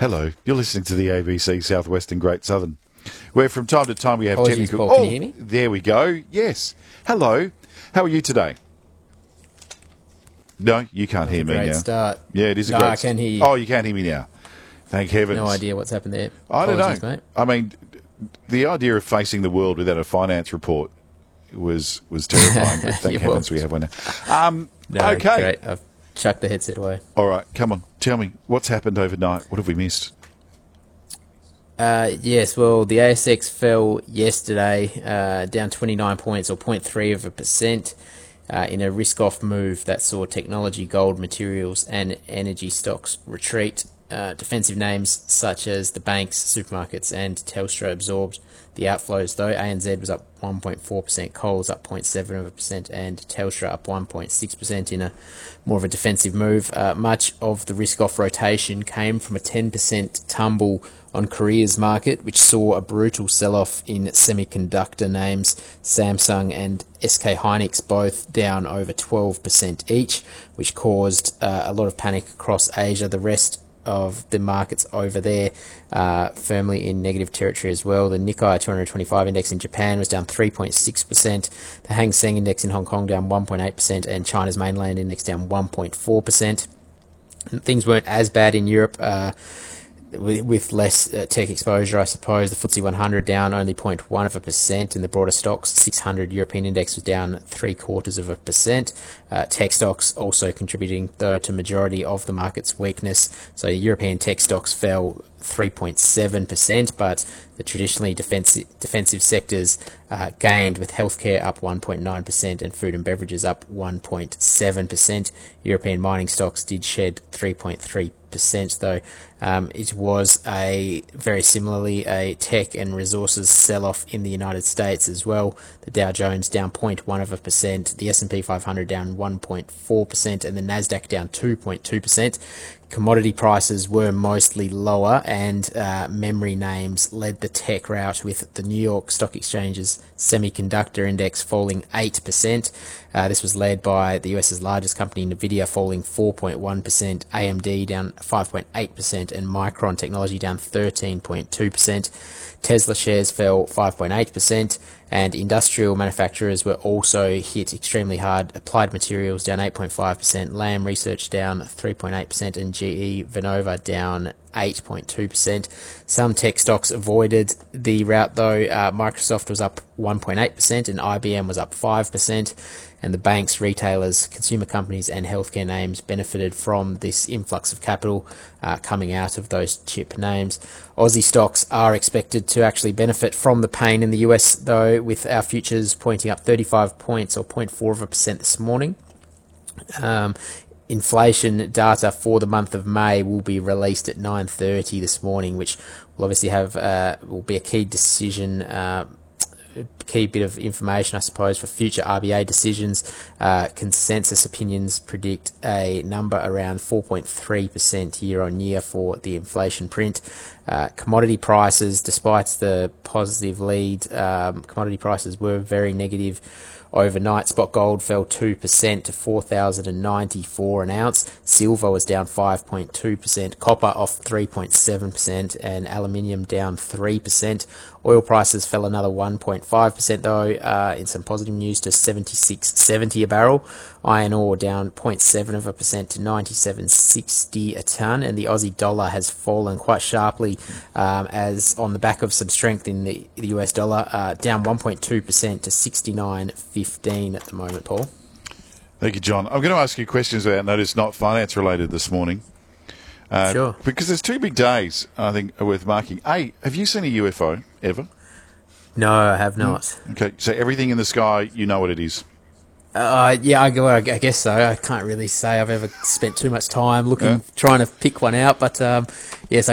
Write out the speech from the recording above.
Hello, you're listening to the ABC Southwestern Great Southern, where from time to time we have Apologies, technical... Paul, can you hear me? There we go. Yes. Hello. How are you today? No, you can't hear me Great now. start. Yeah, it is a No, great I can hear you. Oh, you can't hear me now. Thank heavens. No idea what's happened there. I don't Apologies, know. mate. I mean, the idea of facing the world without a finance report was terrifying, but thank heavens we have one now. No, okay. Great. I've chucked the headset away. All right, come on. Tell me, what's happened overnight? What have we missed? Yes, well, the ASX fell yesterday, down 29 points or 0.3%, in a risk-off move that saw technology, gold, materials and energy stocks retreat. Defensive names such as the banks, supermarkets and Telstra absorbed the outflows, though. ANZ was up 1.4%, Coles up 0.7% and Telstra up 1.6% in a more of a defensive move. Much of the risk-off rotation came from a 10% tumble on Korea's market, which saw a brutal sell-off in semiconductor names. Samsung and SK Hynix both down over 12% each, which caused a lot of panic across Asia. The rest of the markets over there firmly in negative territory as well. The Nikkei 225 index in Japan was down 3.6%, the Hang Seng index in Hong Kong down 1.8%, and China's mainland index down 1.4%. Things weren't as bad in Europe, with less tech exposure, I suppose. The FTSE 100 down only 0.1%, and the broader stocks 600 European index was down 0.75%. Tech stocks also contributing though to majority of the market's weakness. So European tech stocks fell 3.7%, but the traditionally defensive sectors gained, with healthcare up 1.9% and food and beverages up 1.7%. European mining stocks did shed 3.3%, though. It was very similarly a tech and resources sell-off in the United States as well. The Dow Jones down 0.1%, the S&P 500 down 1.4%, and the Nasdaq down 2.2%. Commodity prices were mostly lower, and memory names led the tech rout, with the New York Stock Exchange's semiconductor index falling 8%. This was led by the US's largest company, Nvidia, falling 4.1%, AMD down 5.8%, and Micron Technology down 13.2%. Tesla shares fell 5.8%, and industrial manufacturers were also hit extremely hard. Applied Materials down 8.5%, Lam Research down 3.8%, and GE Vernova down 8.2%. Some tech stocks avoided the rout, though. Microsoft was up 1.8% and IBM was up 5%. And the banks, retailers, consumer companies and healthcare names benefited from this influx of capital coming out of those chip names. Aussie stocks are expected to actually benefit from the pain in the US, though, with our futures pointing up 35 points or 0.4% this morning. Inflation data for the month of May will be released at 9:30 this morning, which will obviously will be a key decision, key bit of information, I suppose, for future RBA decisions. Consensus opinions predict a number around 4.3% year on year for the inflation print. Commodity prices, despite the positive lead, commodity prices were very negative overnight. Spot gold fell 2% to $4,094 an ounce. Silver was down 5.2%. Copper off 3.7%, and aluminium down 3%. Oil prices fell another 1.5%, though, in some positive news, to $76.70 a barrel. Iron ore down 0.7% to $97.60 a tonne, and the Aussie dollar has fallen quite sharply, as on the back of some strength in the US dollar, down 1.2% to 69.15 at the moment, Paul. Thank you, John. I'm going to ask you questions about notice, not finance related this morning. Sure. Because there's two big days, I think, are worth marking. A, have you seen a UFO ever? No, I have not. Okay, so everything in the sky, you know what it is. Yeah, I guess so. I can't really say I've ever spent too much time trying to pick one out, but yes,